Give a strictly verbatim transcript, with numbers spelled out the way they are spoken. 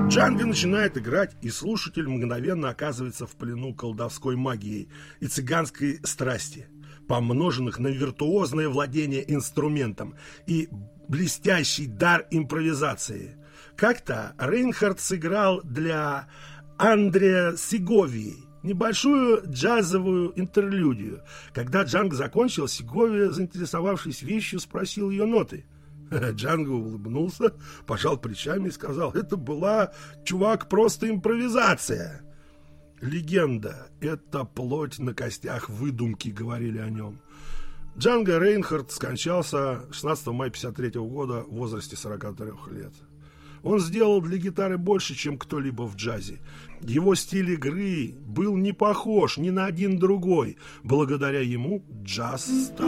Джанго начинает играть, и слушатель мгновенно оказывается в плену колдовской магии и цыганской страсти, помноженных на виртуозное владение инструментом и блестящий дар импровизации. Как-то Рейнхард сыграл для Андреа Сеговии небольшую джазовую интерлюдию. Когда Джанго закончил, Сеговия, заинтересовавшись вещью, спросил ее ноты. Джанго улыбнулся, пожал плечами и сказал: это была, чувак, просто импровизация. Легенда — это плоть на костях выдумки, говорили о нем. Джанго Рейнхард скончался шестнадцатого мая тысяча девятьсот пятьдесят третьего года в возрасте сорока трёх лет. Он сделал для гитары больше, чем кто-либо в джазе. Его стиль игры был не похож ни на один другой. Благодаря ему джаз стал